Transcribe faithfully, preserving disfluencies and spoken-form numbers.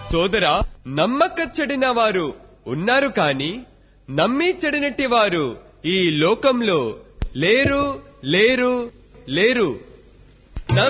సోదరా, నమ్మక చెడిన వారు ఉన్నారు కాని నమ్మి చెడినట్టి వారు ఈ లోకంలో లేరు లేరు లేరు